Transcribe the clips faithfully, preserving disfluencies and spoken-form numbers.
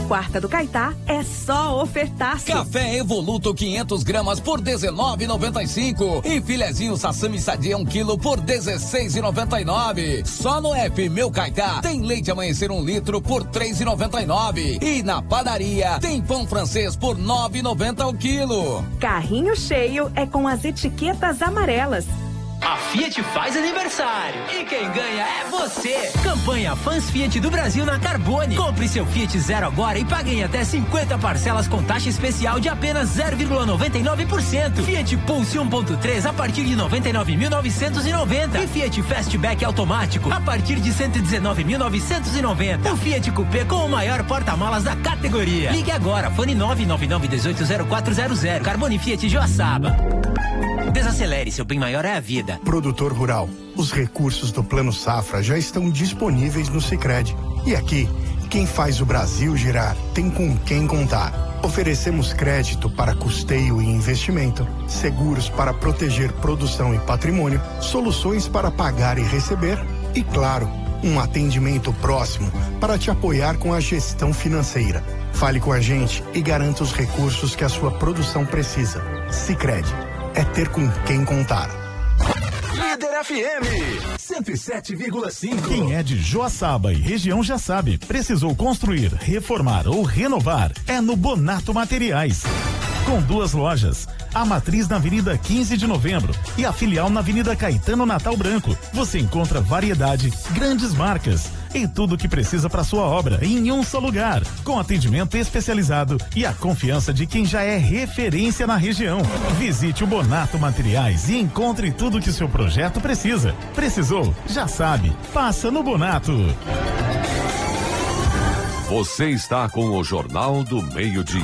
quarta do Caetá é só ofertaço. Café Evoluto quinhentas gramas por dezenove e noventa e cinco e filezinho Sassami Sadia um quilo por dezesseis e noventa e nove. Só no app Meu Caetá tem leite amanhecer um litro por três e noventa e nove e na padaria tem pão francês por nove e noventa o quilo. Carrinho cheio é com as etiquetas amarelas. A Fiat faz aniversário e quem ganha é você. Campanha Fãs Fiat do Brasil na Carbone. Compre seu Fiat Zero agora e pague em até cinquenta parcelas com taxa especial de apenas zero vírgula noventa e nove por cento. Fiat Pulse um ponto três a partir de noventa e nove mil novecentos e noventa e Fiat Fastback automático a partir de cento e dezenove mil novecentos e noventa. O Fiat Coupé com o maior porta-malas da categoria. Ligue agora, fone nove nove nove um oito zero quatro zero zero. Carbone Fiat Joaçaba. Desacelere, seu bem maior é a vida. Produtor rural, os recursos do Plano Safra já estão disponíveis no Sicredi. E aqui, quem faz o Brasil girar tem com quem contar. Oferecemos crédito para custeio e investimento, seguros para proteger produção e patrimônio, soluções para pagar e receber e, claro, um atendimento próximo para te apoiar com a gestão financeira. Fale com a gente e garanta os recursos que a sua produção precisa. Sicredi, é ter com quem contar. Líder F M cento e sete vírgula cinco. Quem é de Joaçaba e região já sabe, precisou construir, reformar ou renovar, é no Bonato Materiais. Com duas lojas, a matriz na Avenida quinze de Novembro e a filial na Avenida Caetano Natal Branco. Você encontra variedade, grandes marcas e tudo o que precisa para sua obra em um só lugar, com atendimento especializado e a confiança de quem já é referência na região. Visite o Bonato Materiais e encontre tudo o que o seu projeto precisa. Precisou? Já sabe. Passa no Bonato. Você está com o Jornal do Meio-Dia.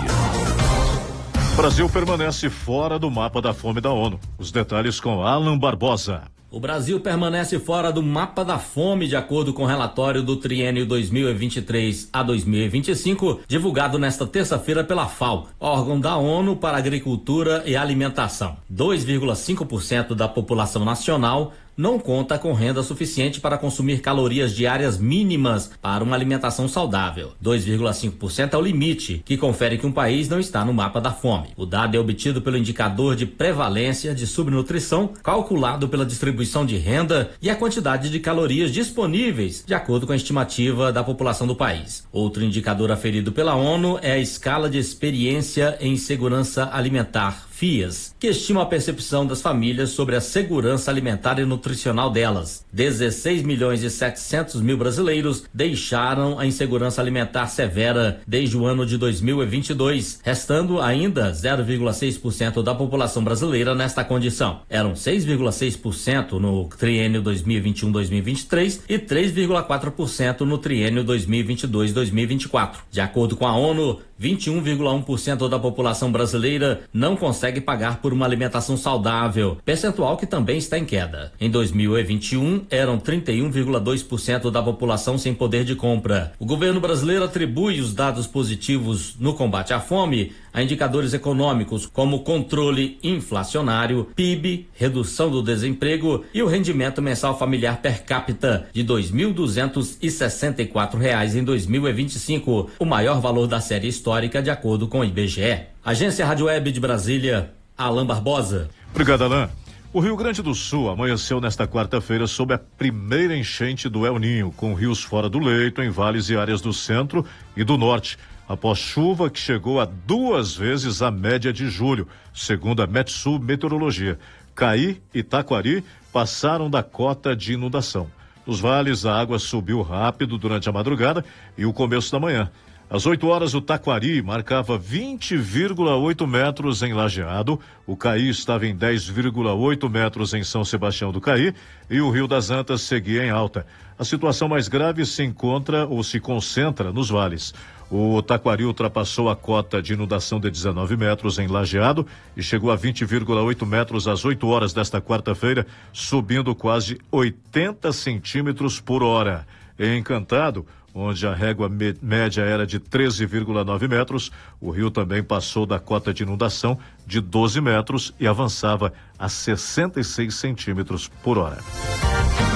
Brasil permanece fora do mapa da fome da ONU. Os detalhes com Alan Barbosa. O Brasil permanece fora do mapa da fome, de acordo com o relatório do triênio dois mil e vinte e três a dois mil e vinte e cinco, divulgado nesta terça-feira pela FAO, órgão da ONU para Agricultura e Alimentação. dois vírgula cinco por cento da população nacional não conta com renda suficiente para consumir calorias diárias mínimas para uma alimentação saudável. dois vírgula cinco por cento é o limite, que confere que um país não está no mapa da fome. O dado é obtido pelo indicador de prevalência de subnutrição, calculado pela distribuição de renda e a quantidade de calorias disponíveis, de acordo com a estimativa da população do país. Outro indicador aferido pela ONU é a escala de experiência em segurança alimentar, FIAS, que estima a percepção das famílias sobre a segurança alimentar e nutricional delas. dezesseis milhões e setecentos mil brasileiros deixaram a insegurança alimentar severa desde o ano de dois mil e vinte e dois, restando ainda zero vírgula seis por cento da população brasileira nesta condição. Eram seis vírgula seis por cento no triênio dois mil e vinte e um a dois mil e vinte e três e três vírgula quatro por cento no triênio dois mil e vinte e dois a dois mil e vinte e quatro. De acordo com a ONU, vinte e um vírgula um por cento da população brasileira não consegue pagar por uma alimentação saudável, percentual que também está em queda. Em dois mil e vinte e um, eram trinta e um vírgula dois por cento da população sem poder de compra. O governo brasileiro atribui os dados positivos no combate à fome a indicadores econômicos como controle inflacionário, P I B, redução do desemprego e o rendimento mensal familiar per capita de dois mil duzentos e sessenta e quatro reais em dois mil e vinte e cinco, o maior valor da série histórica de acordo com o I B G E. Agência Rádio Web de Brasília, Alan Barbosa. Obrigado, Alan. O Rio Grande do Sul amanheceu nesta quarta-feira sob a primeira enchente do El Ninho, com rios fora do leito em vales e áreas do centro e do norte, após chuva que chegou a duas vezes a média de julho, segundo a Metsul Meteorologia. Caí e Taquari passaram da cota de inundação. Nos vales, a água subiu rápido durante a madrugada e o começo da manhã. Às oito horas, o Taquari marcava vinte vírgula oito metros em Lajeado, o Caí estava em dez vírgula oito metros em São Sebastião do Caí e o Rio das Antas seguia em alta. A situação mais grave se encontra ou se concentra nos vales. O Taquari ultrapassou a cota de inundação de dezenove metros em Lajeado e chegou a vinte vírgula oito metros às oito horas desta quarta-feira, subindo quase oitenta centímetros por hora. Em Encantado, onde a régua média era de treze vírgula nove metros, o rio também passou da cota de inundação de doze metros e avançava a sessenta e seis centímetros por hora.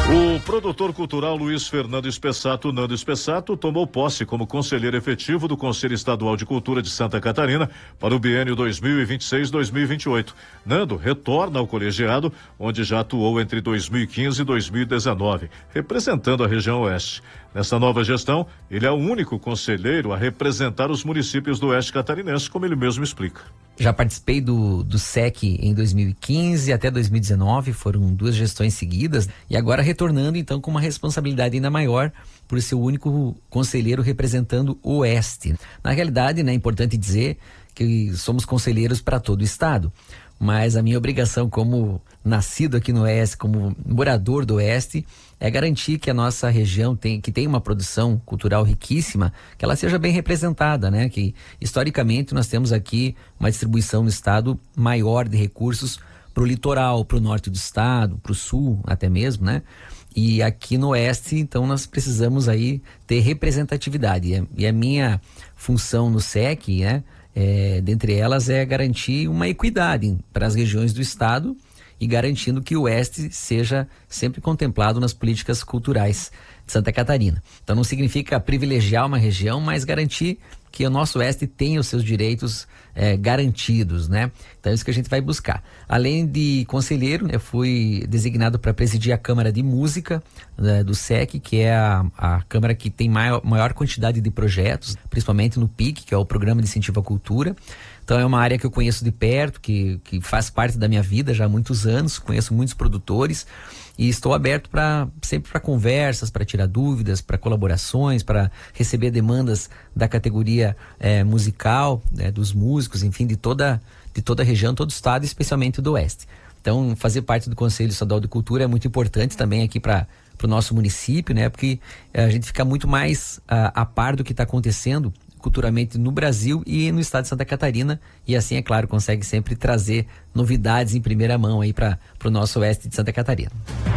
O produtor cultural Luiz Fernando Espessato, Nando Espessato, tomou posse como conselheiro efetivo do Conselho Estadual de Cultura de Santa Catarina para o biênio dois mil e vinte e seis a dois mil e vinte e oito. Nando retorna ao colegiado, onde já atuou entre dois mil e quinze e dois mil e dezenove, representando a região oeste. Nessa nova gestão, ele é o único conselheiro a representar os municípios do oeste catarinense, como ele mesmo explica. Já participei do, do S E C em dois mil e quinze até dois mil e dezenove, foram duas gestões seguidas, e agora retornando então com uma responsabilidade ainda maior por ser o único conselheiro representando o Oeste. Na realidade, né, é importante dizer que somos conselheiros para todo o estado, mas a minha obrigação como nascido aqui no Oeste, como morador do Oeste, é garantir que a nossa região tem, que tem uma produção cultural riquíssima, que ela seja bem representada, né? Que historicamente nós temos aqui uma distribuição no estado maior de recursos para o litoral, para o norte do estado, para o sul até mesmo, né? E aqui no Oeste, então, nós precisamos aí ter representatividade. E a, e a minha função no S E C, né? É, dentre elas é garantir uma equidade para as regiões do estado e garantindo que o Oeste seja sempre contemplado nas políticas culturais de Santa Catarina. Então não significa privilegiar uma região, mas garantir que o nosso Oeste tenha os seus direitos é, garantidos, né? Então é isso que a gente vai buscar. Além de conselheiro, eu fui designado para presidir a Câmara de Música né, do S E C, que é a, a Câmara que tem maior, maior quantidade de projetos, principalmente no P I C, que é o Programa de Incentivo à Cultura. Então é uma área que eu conheço de perto, que, que faz parte da minha vida já há muitos anos, conheço muitos produtores e estou aberto para sempre para conversas, para tirar dúvidas, para colaborações, para receber demandas da categoria eh, musical, né, dos músicos, enfim, de toda, de toda a região, todo o estado, especialmente do Oeste. Então fazer parte do Conselho Estadual de Cultura é muito importante também aqui para o nosso município, né, porque a gente fica muito mais a, a par do que está acontecendo culturalmente no Brasil e no estado de Santa Catarina, e assim, é claro, consegue sempre trazer novidades em primeira mão aí para o nosso oeste de Santa Catarina.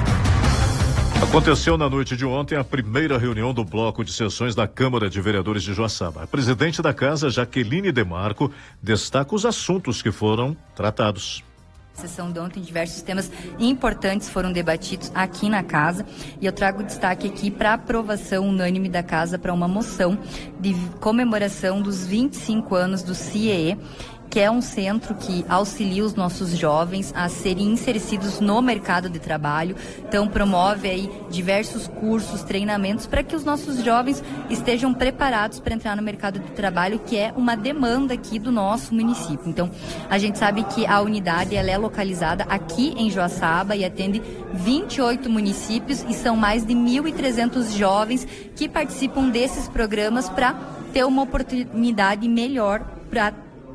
Aconteceu na noite de ontem a primeira reunião do bloco de sessões da Câmara de Vereadores de Joaçaba. A presidente da casa, Jaqueline Demarco, destaca os assuntos que foram tratados. Na sessão de ontem, diversos temas importantes foram debatidos aqui na casa e eu trago destaque aqui para a aprovação unânime da casa para uma moção de comemoração dos vinte e cinco anos do C I E E, que é um centro que auxilia os nossos jovens a serem inseridos no mercado de trabalho. Então promove aí diversos cursos, treinamentos para que os nossos jovens estejam preparados para entrar no mercado de trabalho, que é uma demanda aqui do nosso município. Então a gente sabe que a unidade ela é localizada aqui em Joaçaba e atende vinte e oito municípios e são mais de mil e trezentos jovens que participam desses programas para ter uma oportunidade melhor para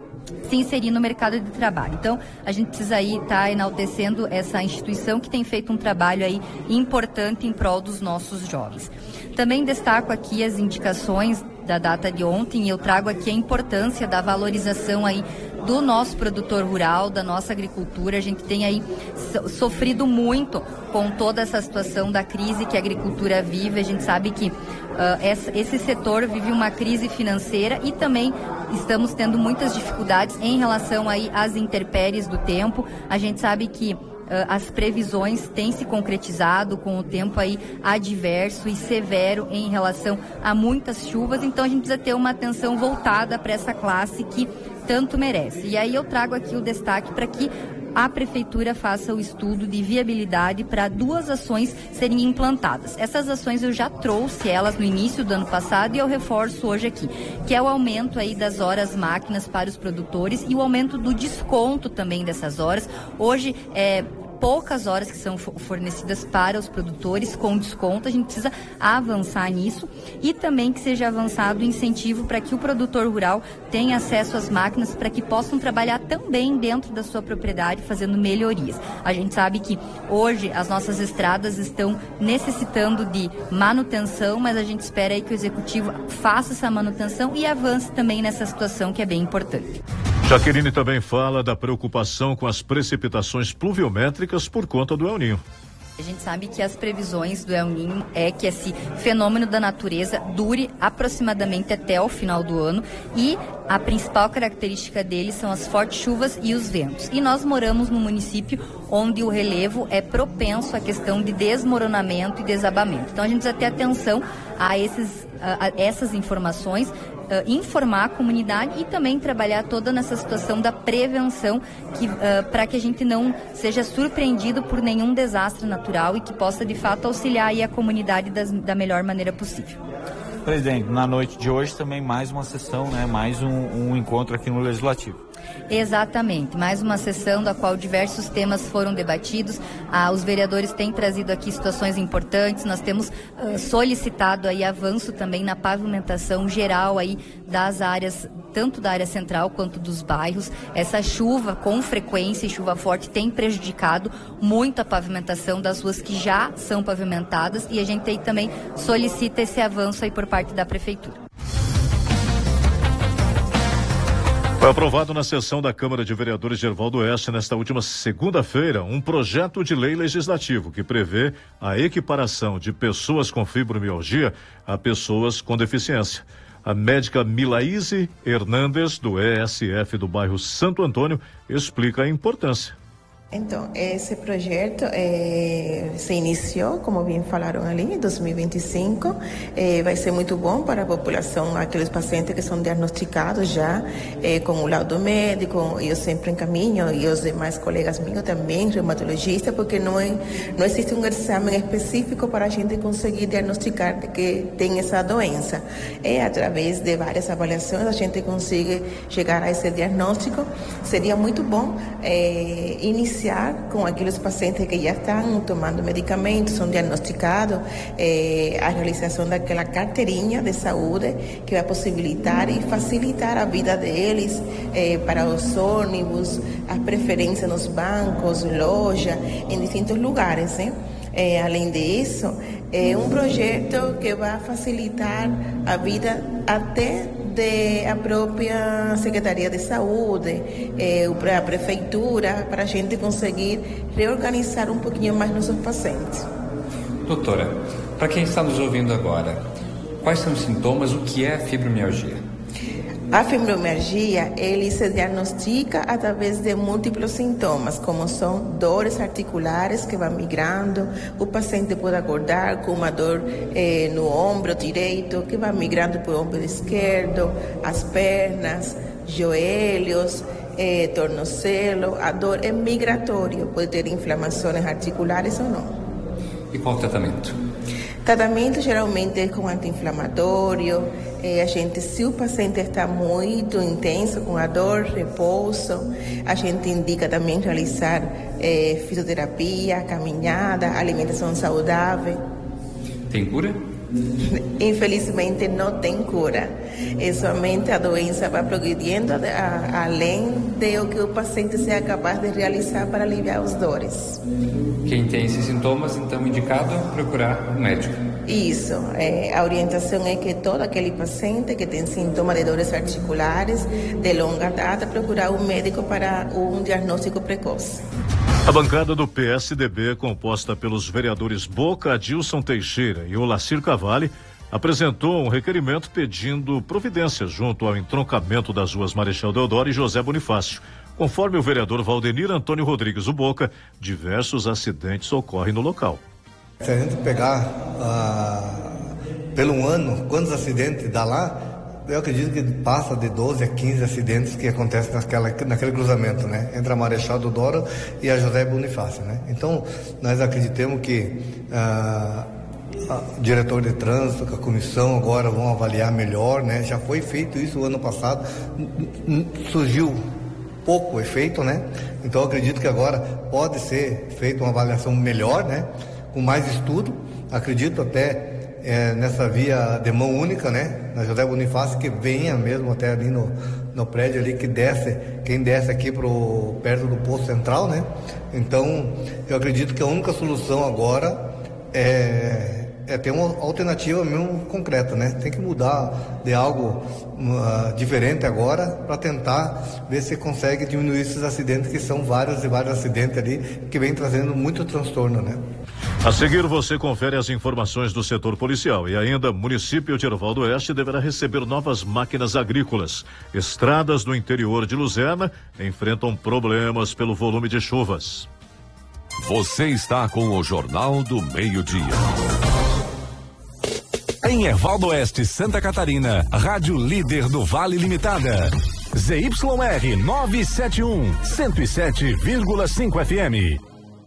se inserir no mercado de trabalho. Então, a gente precisa aí estar tá enaltecendo essa instituição que tem feito um trabalho aí importante em prol dos nossos jovens. Também destaco aqui as indicações da data de ontem e eu trago aqui a importância da valorização aí do nosso produtor rural, da nossa agricultura. A gente tem aí so- sofrido muito com toda essa situação da crise que a agricultura vive. A gente sabe que uh, essa, esse setor vive uma crise financeira e também estamos tendo muitas dificuldades em relação aí às intempéries do tempo. A gente sabe que Uh, as previsões têm se concretizado com o tempo aí adverso e severo em relação a muitas chuvas, então a gente precisa ter uma atenção voltada para essa classe que tanto merece. E aí eu trago aqui o destaque para que a Prefeitura faça o estudo de viabilidade para duas ações serem implantadas. Essas ações eu já trouxe elas no início do ano passado e eu reforço hoje aqui, que é o aumento aí das horas máquinas para os produtores e o aumento do desconto também dessas horas. Hoje é poucas horas que são fornecidas para os produtores com desconto, a gente precisa avançar nisso e também que seja avançado o incentivo para que o produtor rural tenha acesso às máquinas para que possam trabalhar também dentro da sua propriedade fazendo melhorias. A gente sabe que hoje as nossas estradas estão necessitando de manutenção, mas a gente espera aí que o executivo faça essa manutenção e avance também nessa situação que é bem importante. Jaqueline também fala da preocupação com as precipitações pluviométricas por conta do El Niño. A gente sabe que as previsões do El Niño é que esse fenômeno da natureza dure aproximadamente até o final do ano e a principal característica dele são as fortes chuvas e os ventos. E nós moramos num município onde o relevo é propenso à questão de desmoronamento e desabamento. Então a gente precisa ter atenção a, esses, a, a essas informações, Uh, informar a comunidade e também trabalhar toda nessa situação da prevenção que, uh, para que a gente não seja surpreendido por nenhum desastre natural e que possa de fato auxiliar aí a comunidade das, da melhor maneira possível. Presidente, na noite de hoje também mais uma sessão, né? Mais um, um encontro aqui no Legislativo. Exatamente, mais uma sessão da qual diversos temas foram debatidos. Ah, os vereadores têm trazido aqui situações importantes. Nós temos uh, solicitado aí avanço também na pavimentação geral aí das áreas, tanto da área central quanto dos bairros. Essa chuva com frequência e chuva forte tem prejudicado muito a pavimentação das ruas que já são pavimentadas e a gente aí também solicita esse avanço aí por parte da Prefeitura. Foi aprovado na sessão da Câmara de Vereadores de Erval do Oeste nesta última segunda-feira um projeto de lei legislativo que prevê a equiparação de pessoas com fibromialgia a pessoas com deficiência. A médica Milaíse Hernandes, do E S F do bairro Santo Antônio, explica a importância. Então, esse projeto eh, se iniciou, como bem falaram ali, em dois mil e vinte e cinco. Eh, vai ser muito bom para a população, aqueles pacientes que são diagnosticados já eh, com o laudo médico. Eu sempre encaminho, e os demais colegas meus também, reumatologistas, porque não, é, não existe um exame específico para a gente conseguir diagnosticar que tem essa doença. É através de várias avaliações a gente consegue chegar a esse diagnóstico. Seria muito bom eh, iniciar com aqueles pacientes que já estão tomando medicamentos, são diagnosticados, eh, a realização daquela carteirinha de saúde que vai possibilitar e facilitar a vida deles eh, para os ônibus, as preferências nos bancos, loja, em distintos lugares, né? Eh, além disso, é um projeto que vai facilitar a vida até da própria Secretaria de Saúde, eh, a Prefeitura, para a gente conseguir reorganizar um pouquinho mais nossos pacientes. Doutora, para quem está nos ouvindo agora, quais são os sintomas, o que é fibromialgia? A fibromialgia, ele se diagnostica através de múltiplos sintomas, como são dores articulares que vão migrando. O paciente pode acordar com uma dor eh, no ombro direito, que vai migrando para o ombro esquerdo, as pernas, joelhos, eh, tornozelo. A dor é migratória, pode ter inflamações articulares ou não. E qual o tratamento? Tratamento geralmente é com anti-inflamatório. É, a gente, se o paciente está muito intenso com a dor, repouso, a gente indica também realizar é, fisioterapia, caminhada, alimentação saudável. Tem cura? Infelizmente não tem cura. É somente a doença vai progredindo a, a, além do que o paciente seja capaz de realizar para aliviar as dores. Quem tem esses sintomas, então, indicado procurar um médico. Isso, é, a orientação é que todo aquele paciente que tem sintomas de dores articulares de longa data procurar um médico para um diagnóstico precoce. A bancada do P S D B, composta pelos vereadores Boca, Adilson Teixeira e Olacir Cavalli, apresentou um requerimento pedindo providências junto ao entroncamento das ruas Marechal Deodoro e José Bonifácio. Conforme o vereador Valdenir Antônio Rodrigues, o Boca, diversos acidentes ocorrem no local. Se a gente pegar ah, pelo ano, quantos acidentes dá lá, eu acredito que passa de doze a quinze acidentes que acontecem naquela, naquele cruzamento, né? Entre a Marechal Deodoro e a José Bonifácio, né? Então, nós acreditamos que ah, o diretor de trânsito, que a comissão agora vão avaliar melhor, né? Já foi feito isso o ano passado, surgiu pouco efeito, né? Então, eu acredito que agora pode ser feita uma avaliação melhor, né? Com mais estudo, acredito até é, nessa via de mão única, né? Na José Bonifácio, que venha mesmo até ali no, no prédio ali, que desce, quem desce aqui pro, perto do posto central, né? Então, eu acredito que a única solução agora é, é ter uma alternativa mesmo concreta, né? Tem que mudar de algo uh, diferente agora para tentar ver se consegue diminuir esses acidentes, que são vários e vários acidentes ali, que vem trazendo muito transtorno, né? A seguir, você confere as informações do setor policial e ainda município de Erval do Oeste deverá receber novas máquinas agrícolas. Estradas do interior de Luzerna enfrentam problemas pelo volume de chuvas. Você está com o Jornal do Meio-Dia. Em Erval do Oeste, Santa Catarina, Rádio Líder do Vale Limitada. Z Y R novecentos e setenta e um, cento e sete vírgula cinco F M.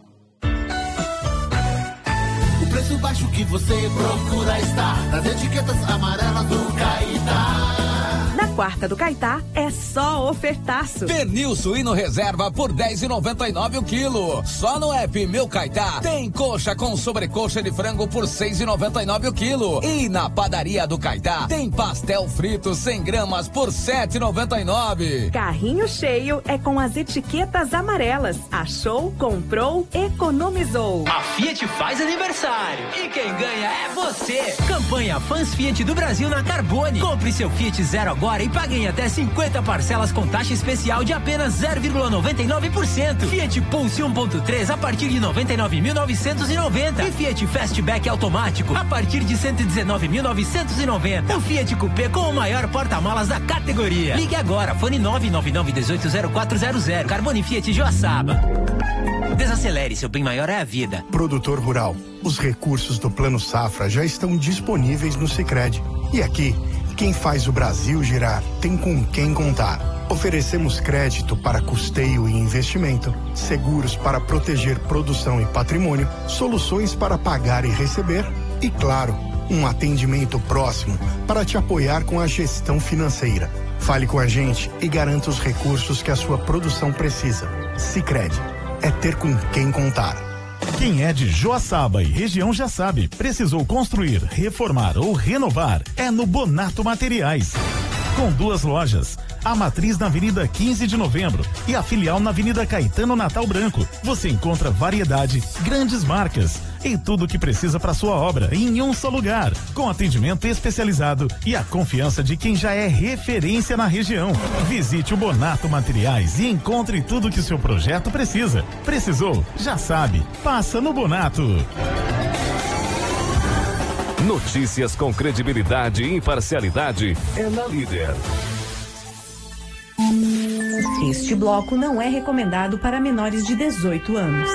O preço baixo que você procura está nas etiquetas amarelas do Caetá. Na quarta do Caetá é só ofertaço. Pernil suíno reserva por dez reais e noventa e nove centavos o quilo. Só no app Meu Caetá tem coxa com sobrecoxa de frango por seis reais e noventa e nove centavos o quilo. E na padaria do Caetá tem pastel frito cem gramas por sete reais e noventa e nove centavos. Carrinho cheio é com as etiquetas amarelas. Achou, comprou, economizou. A Fiat faz aniversário e quem ganha é você. Campanha Fãs Fiat do Brasil na Carbone. Compre seu Fiat Zero agora e pague em até cinquenta parcelas com taxa especial de apenas zero vírgula noventa e nove por cento. Fiat Pulse um ponto três a partir de noventa e nove mil novecentos e noventa e Fiat Fastback automático a partir de cento e dezenove mil novecentos e noventa. O Fiat Coupé com o maior porta-malas da categoria. Ligue agora, fone nove nove nove um oito zero quatro zero zero. Carbone Fiat Joaçaba. Desacelere, seu bem maior é a vida. Produtor rural, os recursos do Plano Safra já estão disponíveis no Sicredi. E aqui, quem faz o Brasil girar tem com quem contar. Oferecemos crédito para custeio e investimento, seguros para proteger produção e patrimônio, soluções para pagar e receber e, claro, um atendimento próximo para te apoiar com a gestão financeira. Fale com a gente e garanta os recursos que a sua produção precisa. Sicredi é ter com quem contar. Quem é de Joaçaba e região já sabe, precisou construir, reformar ou renovar, é no Bonato Materiais. Com duas lojas, a matriz na Avenida quinze de Novembro e a filial na Avenida Caetano Natal Branco. Você encontra variedade, grandes marcas e tudo o que precisa para sua obra em um só lugar, com atendimento especializado e a confiança de quem já é referência na região. Visite o Bonato Materiais e encontre tudo que o seu projeto precisa. Precisou? Já sabe. Passa no Bonato. Notícias com credibilidade e imparcialidade é na Líder. Este bloco não é recomendado para menores de dezoito anos.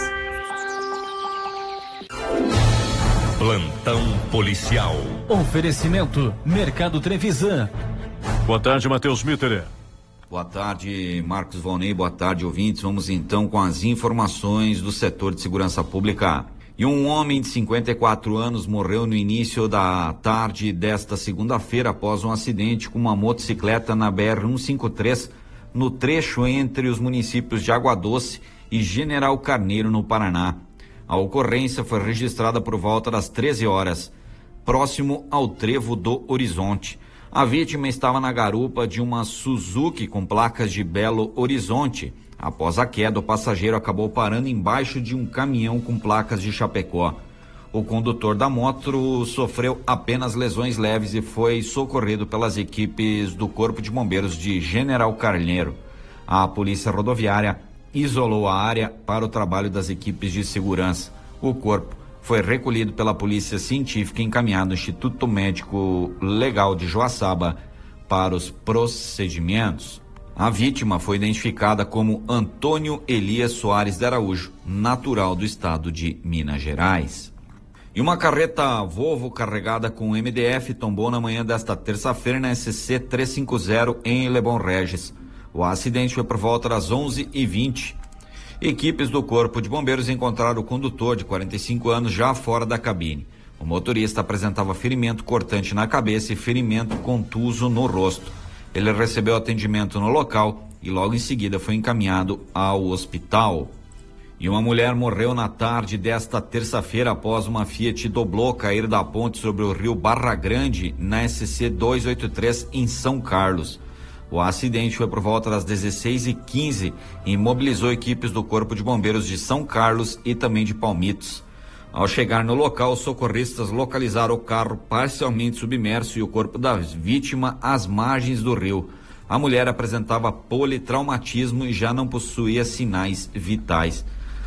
Plantão policial. Oferecimento Mercado Trevisan. Boa tarde, Matheus Mitter. Boa tarde, Marcos Volney. Boa tarde, ouvintes. Vamos então com as informações do setor de segurança pública. E um homem de cinquenta e quatro anos morreu no início da tarde desta segunda-feira após um acidente com uma motocicleta na B R cento e cinquenta e três, no trecho entre os municípios de Água Doce e General Carneiro, no Paraná. A ocorrência foi registrada por volta das treze horas, próximo ao trevo do Horizonte. A vítima estava na garupa de uma Suzuki com placas de Belo Horizonte. Após a queda, o passageiro acabou parando embaixo de um caminhão com placas de Chapecó. O condutor da moto sofreu apenas lesões leves e foi socorrido pelas equipes do Corpo de Bombeiros de General Carneiro. A Polícia Rodoviária isolou a área para o trabalho das equipes de segurança. O corpo foi recolhido pela Polícia Científica e encaminhado ao Instituto Médico Legal de Joaçaba para os procedimentos. A vítima foi identificada como Antônio Elias Soares de Araújo, natural do estado de Minas Gerais. E uma carreta Volvo carregada com M D F tombou na manhã desta terça-feira na S C trezentos e cinquenta em Lebon Regis. O acidente foi por volta das onze e vinte. Equipes do Corpo de Bombeiros encontraram o condutor de quarenta e cinco anos já fora da cabine. O motorista apresentava ferimento cortante na cabeça e ferimento contuso no rosto. Ele recebeu atendimento no local e logo em seguida foi encaminhado ao hospital. E uma mulher morreu na tarde desta terça-feira após uma Fiat Doblô cair da ponte sobre o rio Barra Grande na S C duzentos e oitenta e três em São Carlos. O acidente foi por volta das dezesseis e quinze e imobilizou equipes do Corpo de Bombeiros de São Carlos e também de Palmitos. Ao chegar no local, os socorristas localizaram o carro parcialmente submerso e o corpo da vítima às margens do rio. A mulher apresentava politraumatismo e já não possuía sinais vitais.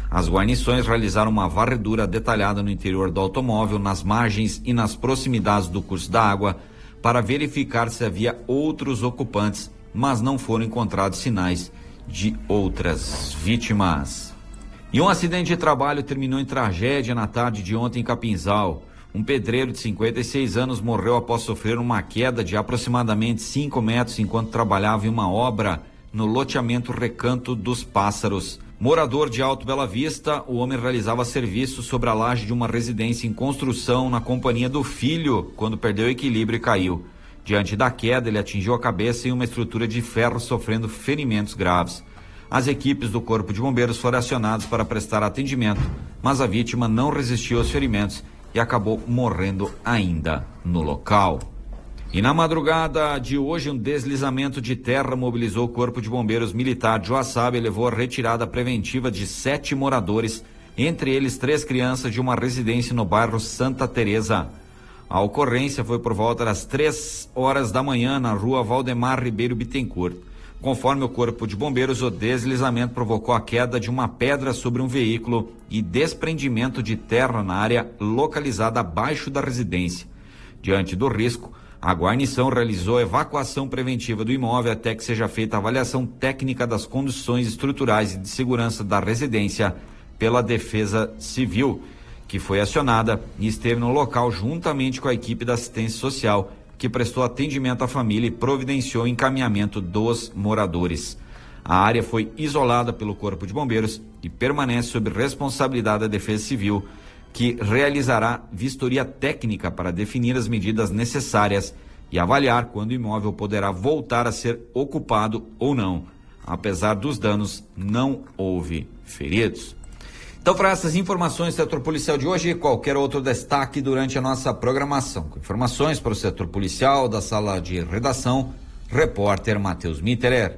As guarnições realizaram uma varredura detalhada no interior do automóvel, nas margens e nas proximidades do curso da água, para verificar se havia outros ocupantes, mas não foram encontrados sinais de outras vítimas. E um acidente de trabalho terminou em tragédia na tarde de ontem em Capinzal. Um pedreiro de cinquenta e seis anos morreu após sofrer uma queda de aproximadamente cinco metros enquanto trabalhava em uma obra no loteamento Recanto dos Pássaros. Morador de Alto Bela Vista, o homem realizava serviço sobre a laje de uma residência em construção na companhia do filho quando perdeu o equilíbrio e caiu. Diante da queda, ele atingiu a cabeça em uma estrutura de ferro, sofrendo ferimentos graves. As equipes do Corpo de Bombeiros foram acionadas para prestar atendimento, mas a vítima não resistiu aos ferimentos e acabou morrendo ainda no local. E na madrugada de hoje, um deslizamento de terra mobilizou o Corpo de Bombeiros Militar de Joaçaba e levou a retirada preventiva de sete moradores, entre eles três crianças de uma residência no bairro Santa Teresa. A ocorrência foi por volta das três horas da manhã na rua Valdemar Ribeiro Bittencourt. Conforme o Corpo de Bombeiros, o deslizamento provocou a queda de uma pedra sobre um veículo e desprendimento de terra na área localizada abaixo da residência. Diante do risco, a guarnição realizou a evacuação preventiva do imóvel até que seja feita a avaliação técnica das condições estruturais e de segurança da residência pela Defesa Civil, que foi acionada e esteve no local juntamente com a equipe da assistência social, que prestou atendimento à família e providenciou o encaminhamento dos moradores. A área foi isolada pelo Corpo de Bombeiros e permanece sob responsabilidade da Defesa Civil, que realizará vistoria técnica para definir as medidas necessárias e avaliar quando o imóvel poderá voltar a ser ocupado ou não. Apesar dos danos, não houve feridos. Então, para essas informações do setor policial de hoje e qualquer outro destaque durante a nossa programação. Com informações para o setor policial da sala de redação, repórter Matheus Mitterer.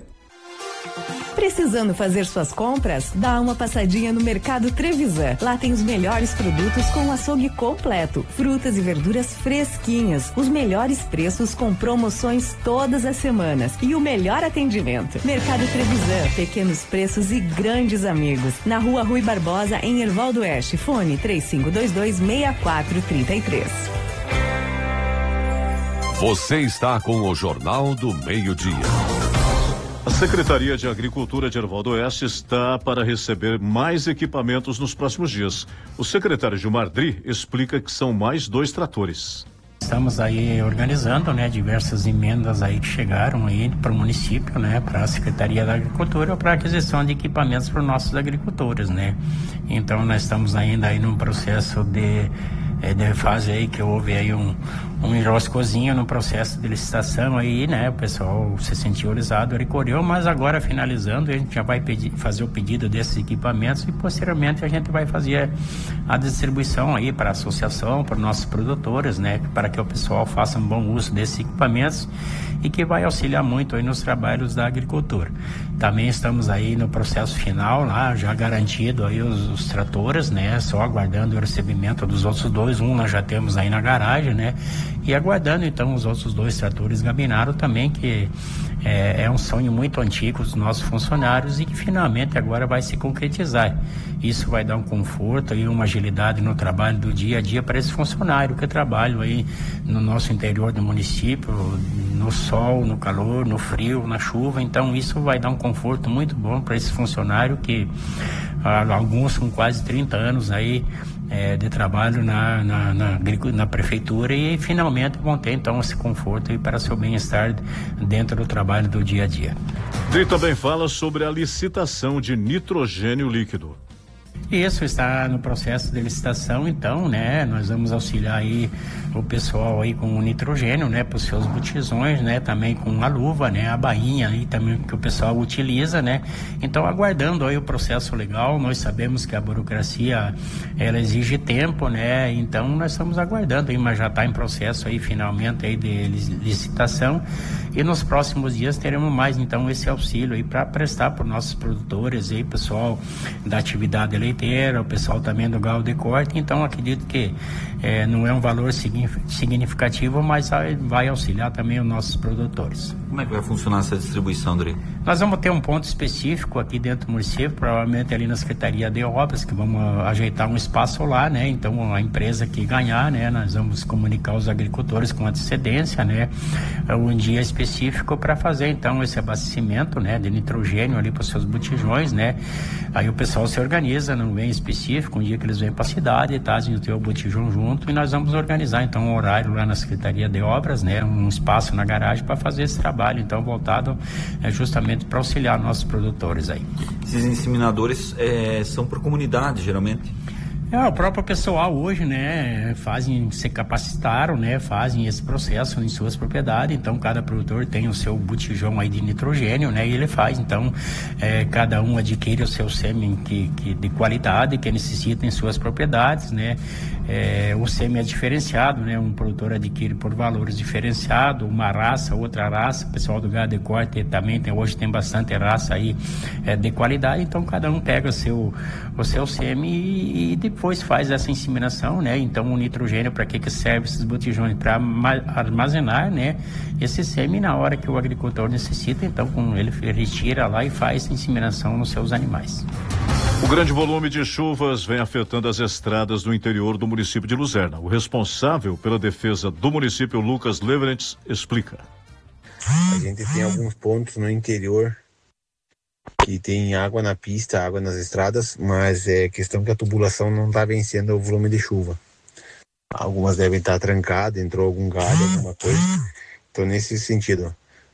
Precisando fazer suas compras? Dá uma passadinha no Mercado Trevisan. Lá tem os melhores produtos com o açougue completo, frutas e verduras fresquinhas, os melhores preços com promoções todas as semanas e o melhor atendimento. Mercado Trevisan, pequenos preços e grandes amigos. Na Rua Rui Barbosa, em Erval do Oeste. Fone três cinco dois dois, seis quatro três três. Você está com o Jornal do Meio-Dia. A Secretaria de Agricultura de Erval do Oeste está para receber mais equipamentos nos próximos dias. O secretário Gilmar Dri explica que são mais dois tratores. Estamos aí organizando, né, diversas emendas aí que chegaram aí para o município, né, para a Secretaria da Agricultura, para aquisição de equipamentos para os nossos agricultores, né. Então nós estamos ainda aí num processo de É, de fase aí que houve aí um, um enroscozinho no processo de licitação aí, né? O pessoal se sentiu lisado, recorreu, mas agora finalizando, a gente já vai pedir, fazer o pedido desses equipamentos e posteriormente a gente vai fazer a distribuição aí para a associação, para nossos produtores, né? Para que o pessoal faça um bom uso desses equipamentos e que vai auxiliar muito aí nos trabalhos da agricultura. Também estamos aí no processo final lá, já garantido aí os, os tratores, né? Só aguardando o recebimento dos outros dois. Um nós já temos aí na garagem, né? E aguardando então os outros dois tratores Gabinaro também, que é, é um sonho muito antigo dos nossos funcionários e que finalmente agora vai se concretizar. Isso vai dar um conforto e uma agilidade no trabalho do dia a dia para esse funcionário que trabalha aí no nosso interior do município, no sol, no calor, no frio, na chuva. Então isso vai dar um conforto muito bom para esse funcionário que ah, alguns com quase trinta anos aí É, de trabalho na, na, na, na prefeitura e finalmente vão ter então esse conforto e para seu bem-estar dentro do trabalho do dia a dia. E também fala sobre a licitação de nitrogênio líquido. Isso está no processo de licitação, então, né, nós vamos auxiliar aí o pessoal aí com o nitrogênio, né, para os seus botijões, né, também com a luva, né, a bainha aí também que o pessoal utiliza, né, então aguardando aí o processo legal, nós sabemos que a burocracia, ela exige tempo, né, então nós estamos aguardando aí, mas já está em processo aí finalmente aí de licitação e nos próximos dias teremos mais então esse auxílio aí para prestar para os nossos produtores aí, pessoal da atividade leiteira, o pessoal também do gado de corte, então acredito que é, não é um valor significativo, mas vai auxiliar também os nossos produtores. Como é que vai funcionar essa distribuição, André? Nós vamos ter um ponto específico aqui dentro do município, provavelmente ali na Secretaria de Obras, que vamos ajeitar um espaço lá, né? Então a empresa que ganhar, né? Nós vamos comunicar os agricultores com antecedência, né? Um dia específico para fazer então esse abastecimento, né? De nitrogênio ali para os seus botijões, né? Aí o pessoal se organiza num bem específico, um dia que eles vêm para a cidade, trazem o teu botijão junto e nós vamos organizar então um horário lá na Secretaria de Obras, né? Um espaço na garagem para fazer esse trabalho, então voltado é, justamente para auxiliar nossos produtores aí. Esses inseminadores é, são por comunidade, geralmente? É, o próprio pessoal hoje, né, fazem, se capacitaram, né, fazem esse processo em suas propriedades, então cada produtor tem o seu botijão aí de nitrogênio, né, e ele faz, então é, cada um adquire o seu sêmen que, que, de qualidade que necessita em suas propriedades, né, é, o sêmen é diferenciado, né, um produtor adquire por valores diferenciados, uma raça, outra raça, o pessoal do gado de corte também tem, hoje tem bastante raça aí é, de qualidade, então cada um pega o seu, o seu sêmen e, e depois faz essa inseminação, né? Então o nitrogênio, para que que serve esses botijões? Para armazenar, né? Esse sêmen na hora que o agricultor necessita, então com ele retira lá e faz a inseminação nos seus animais. O grande volume de chuvas vem afetando as estradas do interior do município de Luzerna. O responsável pela defesa do município, Lucas Leverentz, explica. A gente tem alguns pontos no interior que tem água na pista, água nas estradas, mas é questão que a tubulação não está vencendo o volume de chuva. Algumas devem estar trancadas, entrou algum galho, alguma coisa. Então, nesse sentido,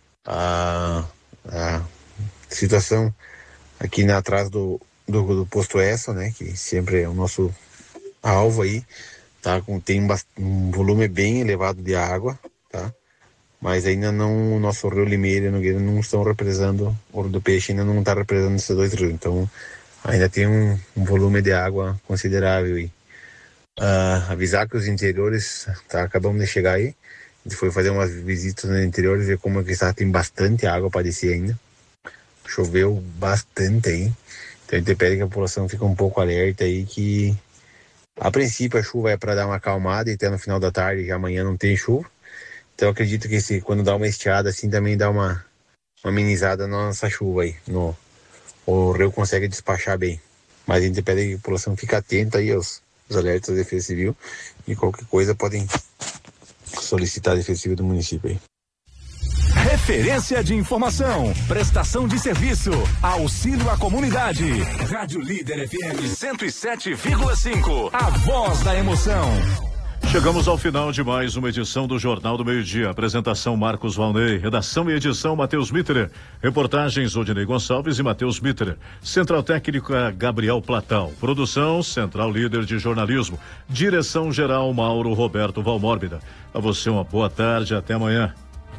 a, a situação aqui na, atrás do, do, do posto Essa, né, que sempre é o nosso alvo aí, tá, com, tem um, um volume bem elevado de água, tá? Mas ainda não, o nosso Rio Limeira e Nogueira não estão represando, o Ouro do Peixe ainda não está representando esses dois rios, então ainda tem um, um volume de água considerável aí. Uh, avisar que os interiores, tá, acabamos de chegar aí, a gente foi fazer umas visitas no interior e ver como é que está, tem bastante água para descer ainda, choveu bastante aí, então a gente pede que a população fique um pouco alerta aí, que a princípio a chuva é para dar uma acalmada e até no final da tarde, já amanhã não tem chuva. Então eu acredito que esse, quando dá uma estiada assim também dá uma, uma amenizada na nossa chuva aí. No, o rio consegue despachar bem. Mas a gente pede que a população fique atenta aí aos, aos alertas da Defesa Civil e qualquer coisa podem solicitar a Defesa Civil do município aí. Referência de informação, prestação de serviço, auxílio à comunidade. Rádio Líder F M cento e sete vírgula cinco, a voz da emoção. Chegamos ao final de mais uma edição do Jornal do Meio-Dia. Apresentação Marcos Valnei, redação e edição Matheus Mitterer, reportagens Odinei Gonçalves e Matheus Mitterer, Central Técnica Gabriel Platal, produção Central Líder de Jornalismo, direção geral Mauro Roberto Valmórbida. A você uma boa tarde, até amanhã.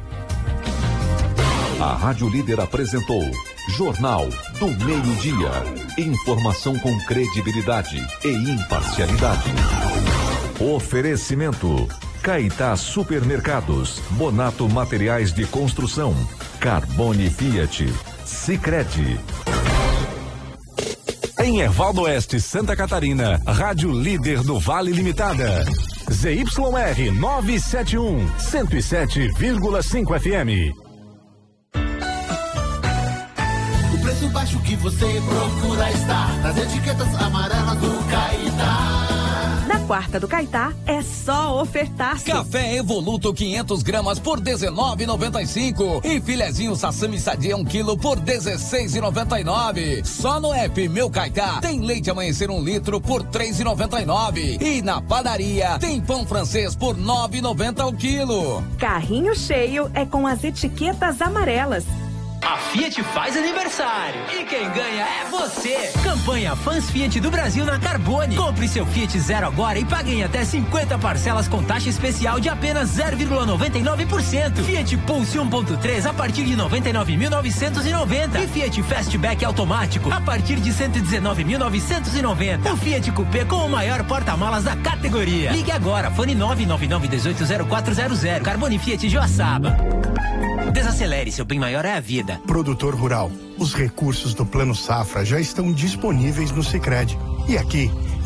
A Rádio Líder apresentou Jornal do Meio-Dia. Informação com credibilidade e imparcialidade. Oferecimento: Caetá Supermercados, Bonato Materiais de Construção, Carbone Fiat, Sicredi. Em Erval do Oeste, Santa Catarina, Rádio Líder do Vale Limitada. Z Y R novecentos e setenta e um, cento e sete vírgula cinco F M. O preço baixo que você procura está nas etiquetas amarelas do Caetá. Na quarta do Caetá é só ofertaço. Café Evoluto quinhentas gramas por dezenove reais e noventa e cinco e filezinho Sassami Sadia um quilo por dezesseis reais e noventa e nove. Só no app Meu Caetá tem leite amanhecer um litro por três reais e noventa e nove e na padaria tem pão francês por nove reais e noventa o quilo. Carrinho cheio é com as etiquetas amarelas. A Fiat faz aniversário e quem ganha é você. Campanha Fãs Fiat do Brasil na Carbone. Compre seu Fiat Zero agora e pague em até cinquenta parcelas com taxa especial de apenas zero vírgula noventa e nove por cento. Fiat Pulse um ponto três a partir de noventa e nove mil novecentos e noventa e Fiat Fastback automático a partir de cento e dezenove mil novecentos e noventa. O Fiat Coupé com o maior porta-malas da categoria. Ligue agora, fone nove nove nove um oito zero quatro zero zero. Carbone Fiat Joaçaba. Desacelere, seu bem maior é a vida. Produtor rural, os recursos do Plano Safra já estão disponíveis no Sicredi. E aqui,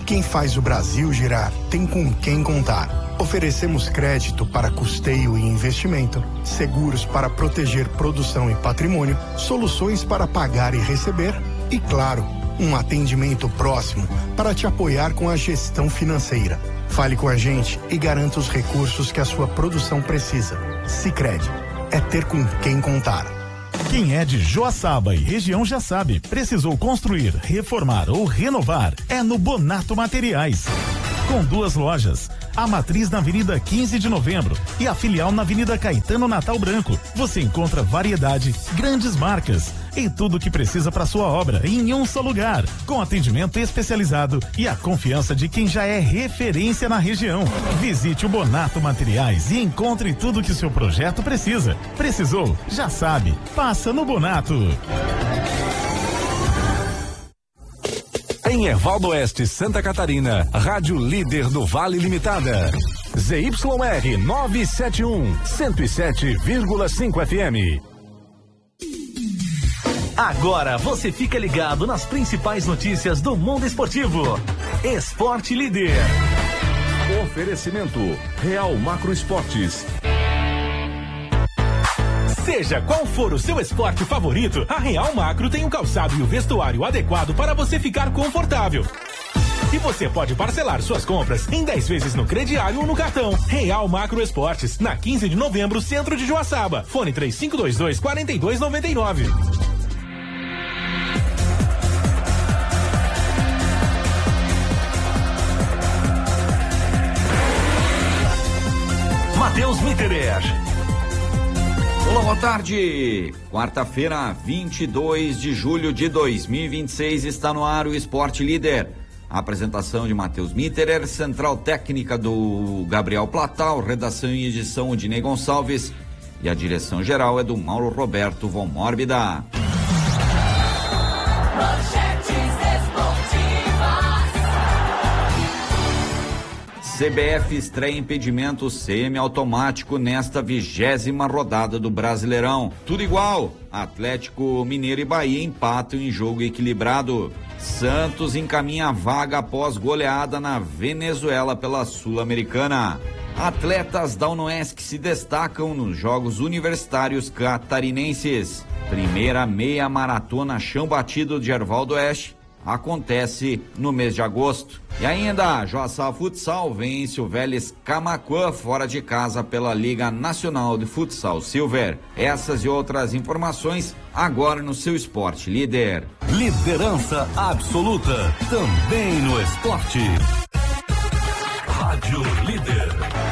quem faz o Brasil girar tem com quem contar. Oferecemos crédito para custeio e investimento, seguros para proteger produção e patrimônio, soluções para pagar e receber e, claro, um atendimento próximo para te apoiar com a gestão financeira. Fale com a gente e garanta os recursos que a sua produção precisa. Sicredi, é ter com quem contar. Quem é de Joaçaba e região já sabe, precisou construir, reformar ou renovar, é no Bonato Materiais. Com duas lojas, a matriz na Avenida quinze de Novembro e a filial na Avenida Caetano Natal Branco. Você encontra variedade, grandes marcas e tudo o que precisa para sua obra em um só lugar, com atendimento especializado e a confiança de quem já é referência na região. Visite o Bonato Materiais e encontre tudo que o seu projeto precisa. Precisou? Já sabe. Passa no Bonato. Em Ervaldo Oeste, Santa Catarina, Rádio Líder do Vale Limitada. Z Y R novecentos e setenta e um, cento e sete vírgula cinco F M. Agora você fica ligado nas principais notícias do mundo esportivo. Esporte Líder. Oferecimento Real Macro Esportes. Seja qual for o seu esporte favorito, a Real Macro tem o calçado e o vestuário adequado para você ficar confortável. E você pode parcelar suas compras em dez vezes no crediário ou no cartão. Real Macro Esportes, na quinze de novembro, centro de Joaçaba. Fone três cinco dois dois, quatro dois nove nove. Matheus Mitterer. Olá, boa tarde. Quarta-feira, vinte e dois de julho de dois mil e vinte e seis, está no ar o Esporte Líder. A apresentação de Matheus Mitterer, central técnica do Gabriel Platal, redação e edição de Ney Gonçalves e a direção geral é do Mauro Roberto von Mórbida. C B F estreia impedimento semiautomático nesta vigésima rodada do Brasileirão. Tudo igual. Atlético Mineiro e Bahia empatam em jogo equilibrado. Santos encaminha a vaga após goleada na Venezuela pela Sul-Americana. Atletas da UNOESC se destacam nos Jogos Universitários Catarinenses. Primeira meia maratona chão batido de Ervaldo Oeste acontece no mês de agosto. E ainda, Joaçaba Futsal vence o Vélez Camaquã fora de casa pela Liga Nacional de Futsal Silver. Essas e outras informações agora no seu Esporte Líder. Liderança absoluta, também no esporte. Rádio Líder.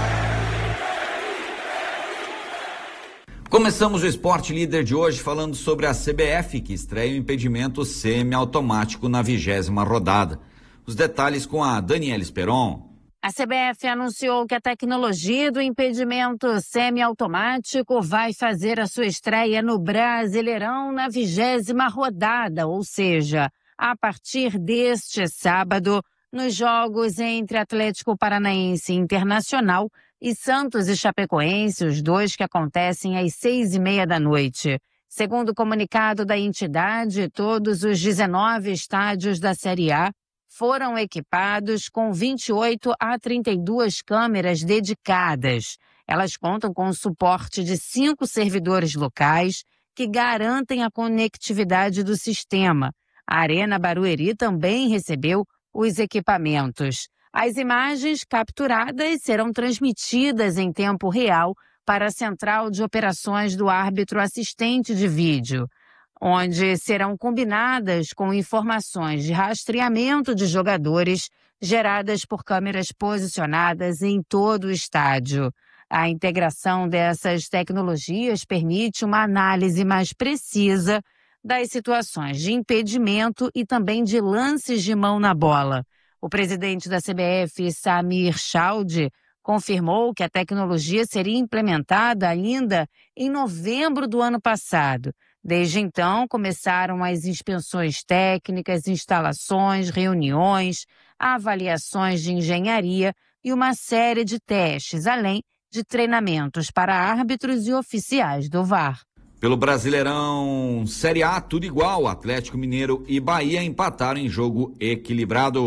Começamos o Esporte Líder de hoje falando sobre a C B F, que estreia o impedimento semiautomático na vigésima rodada. Os detalhes com a Daniela Esperon. A C B F anunciou que a tecnologia do impedimento semiautomático vai fazer a sua estreia no Brasileirão na vigésima rodada, ou seja, a partir deste sábado, nos jogos entre Atlético Paranaense e Internacional e Santos e Chapecoense, os dois que acontecem às seis e meia da noite. Segundo o comunicado da entidade, todos os dezenove estádios da Série A foram equipados com vinte e oito a trinta e duas câmeras dedicadas. Elas contam com o suporte de cinco servidores locais que garantem a conectividade do sistema. A Arena Barueri também recebeu os equipamentos. As imagens capturadas serão transmitidas em tempo real para a Central de Operações do Árbitro Assistente de Vídeo, onde serão combinadas com informações de rastreamento de jogadores geradas por câmeras posicionadas em todo o estádio. A integração dessas tecnologias permite uma análise mais precisa das situações de impedimento e também de lances de mão na bola. O presidente da C B F, Samir Chaldi, confirmou que a tecnologia seria implementada ainda em novembro do ano passado. Desde então, começaram as inspeções técnicas, instalações, reuniões, avaliações de engenharia e uma série de testes, além de treinamentos para árbitros e oficiais do V A R. Pelo Brasileirão Série A, tudo igual. Atlético Mineiro e Bahia empataram em jogo equilibrado.